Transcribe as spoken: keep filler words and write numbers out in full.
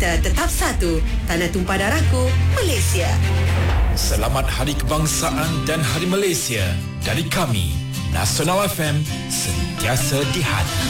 kita tetap satu. Tanah tumpah darahku, Malaysia. Selamat Hari Kebangsaan dan Hari Malaysia dari kami, Nasional F M, sentiasa di hati.